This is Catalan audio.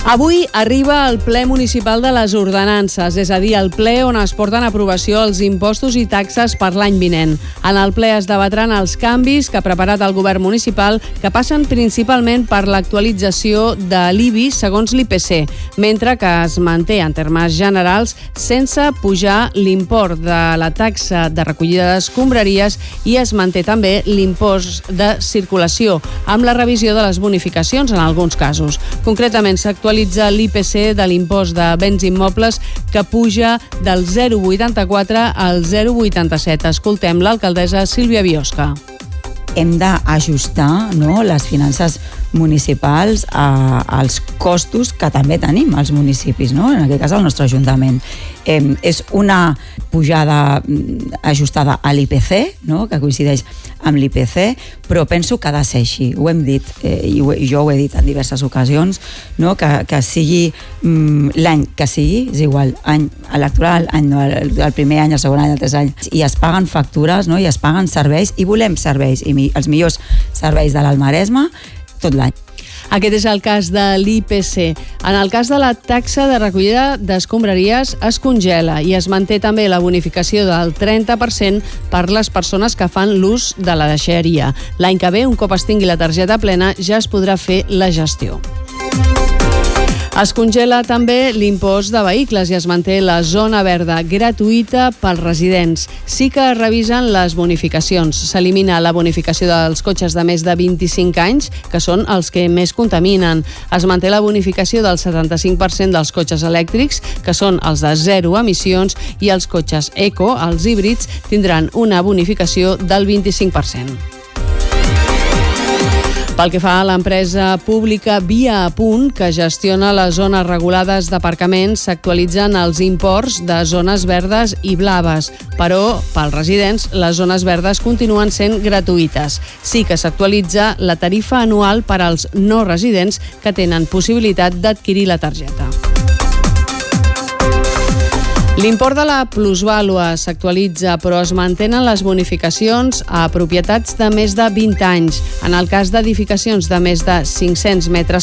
Avui arriba el ple municipal de les ordenances, és a dir, el ple on es porten a aprovació els impostos i taxes per l'any vinent. En el ple es debatran els canvis que ha preparat el govern municipal, que passen principalment per l'actualització de l'IBI segons l'IPC, mentre que es manté en termes generals sense pujar l'import de la taxa de recollida d'escombraries i es manté també l'impost de circulació, amb la revisió de les bonificacions en alguns casos. Concretament, s'actualitza l'IPC de l'impost de béns immobles que puja del 0,84 al 0,87. Escoltem l'alcaldessa Sílvia Biosca. Hem d'ajustar les finances municipals als costos que també tenim els municipis, en aquest cas el nostre Ajuntament. És una pujada ajustada a l'IPC, que coincideix amb l'IPC, però penso que ha de ser així. Ho hem dit, i jo ho he dit en diverses ocasions, que sigui l'any que sigui, és igual, any electoral, el primer any, el segon any, el tercer any, i es paguen factures, i es paguen serveis, i volem serveis, i els millors serveis de l'Almaresme tot l'any. Aquest és el cas de l'IPC. En el cas de la taxa de recollida d'escombraries es congela i es manté també la bonificació del 30% per les persones que fan l'ús de la deixalleria. L'any que ve, un cop es tingui la targeta plena, ja es podrà fer la gestió. Es congela també l'impost de vehicles i es manté la zona verda gratuïta pels residents. Sí que es revisen les bonificacions. S'elimina la bonificació dels cotxes de més de 25 anys, que són els que més contaminen. Es manté la bonificació del 75% dels cotxes elèctrics, que són els de zero emissions, i els cotxes eco, els híbrids, tindran una bonificació del 25%. Pel que fa a l'empresa pública Via Apunt, que gestiona les zones regulades d'aparcaments, s'actualitzen els imports de zones verdes i blaves, però pels residents les zones verdes continuen sent gratuïtes. Sí que s'actualitza la tarifa anual per als no residents que tenen possibilitat d'adquirir la targeta. L'import de la plusvàlua s'actualitza, però es mantenen les bonificacions a propietats de més de 20 anys. En el cas d'edificacions de més de 500 metres